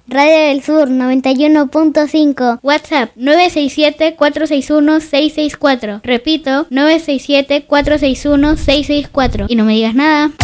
Radio del Sur 91.5. WhatsApp 967-461-664. Repito, 967-461-664. Y no me digas nada.